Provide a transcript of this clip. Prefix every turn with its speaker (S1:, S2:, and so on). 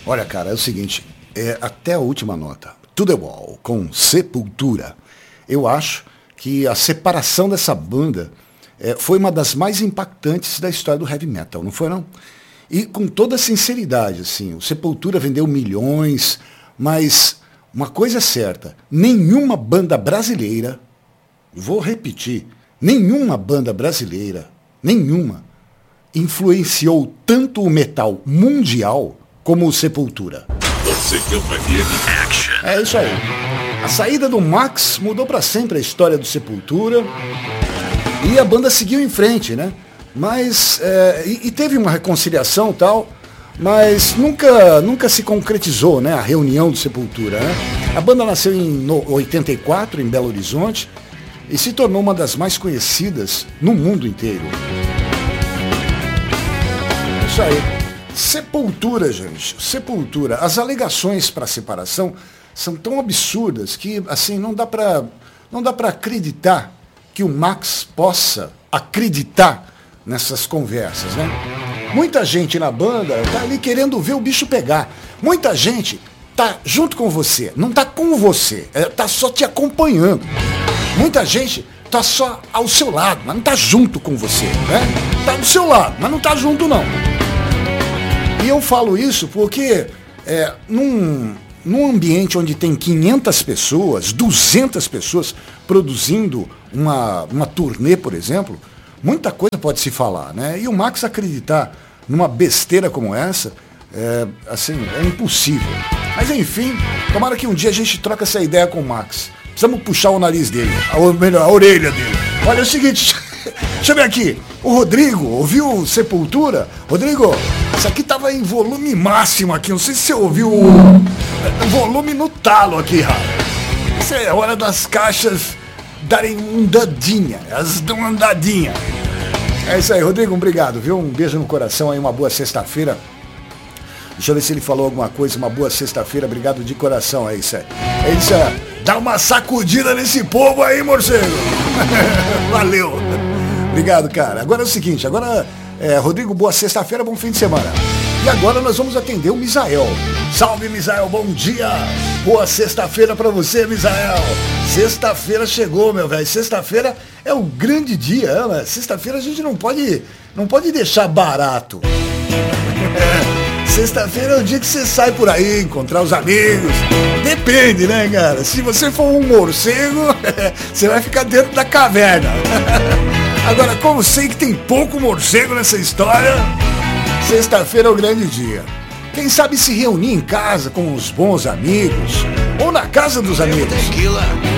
S1: Olha, cara, é o seguinte, até a última nota, To The Wall, com Sepultura, eu acho que a separação dessa banda foi uma das mais impactantes da história do heavy metal, não foi não? E com toda sinceridade, assim, o Sepultura vendeu milhões, mas uma coisa é certa, nenhuma banda brasileira, vou repetir, nenhuma banda brasileira, nenhuma, influenciou tanto o metal mundial como o Sepultura. É isso aí. A saída do Max mudou para sempre a história do Sepultura e a banda seguiu em frente, né? Mas, e teve uma reconciliação e tal, mas nunca se concretizou, né, a reunião do Sepultura, né? A banda nasceu em 84, em Belo Horizonte, e se tornou uma das mais conhecidas no mundo inteiro. É isso aí. Sepultura, gente. Sepultura. As alegações para separação são tão absurdas que, assim, não dá para acreditar que o Max possa acreditar nessas conversas, né? Muita gente na banda tá ali querendo ver o bicho pegar. Muita gente tá junto com você, não tá com você, tá só te acompanhando. Muita gente tá só ao seu lado, mas não tá junto com você, né? Tá do seu lado, mas não tá junto não. E eu falo isso porque num ambiente onde tem 500 pessoas, 200 pessoas produzindo uma turnê, por exemplo, muita coisa pode se falar, né? E o Max acreditar numa besteira como essa, é impossível. Mas enfim, tomara que um dia a gente troque essa ideia com o Max. Precisamos puxar o nariz dele, ou melhor, a orelha dele. Olha, é o seguinte, deixa eu ver aqui. O Rodrigo, ouviu Sepultura? Rodrigo, isso aqui tava em volume máximo aqui, não sei se você ouviu o volume no talo aqui, rapaz. Isso é hora das caixas darem uma andadinha, elas dão uma andadinha. É isso aí, Rodrigo, obrigado, viu? Um beijo no coração aí, uma boa sexta-feira. Deixa eu ver se ele falou alguma coisa, uma boa sexta-feira, obrigado de coração, é isso aí. É isso aí, dá uma sacudida nesse povo aí, morcego. Valeu. Obrigado, cara. Agora é o seguinte, Rodrigo, boa sexta-feira, bom fim de semana. E agora nós vamos atender o Misael. Salve, Misael, bom dia. Boa sexta-feira pra você, Misael. Sexta-feira chegou, meu velho. Sexta-feira é o grande dia, né? Sexta-feira a gente não pode deixar barato. Sexta-feira é o dia que você sai por aí, encontrar os amigos. Depende, né, cara? Se você for um morcego, você vai ficar dentro da caverna. Agora, como sei que tem pouco morcego nessa história, sexta-feira é o grande dia. Quem sabe se reunir em casa com os bons amigos, ou na casa dos amigos.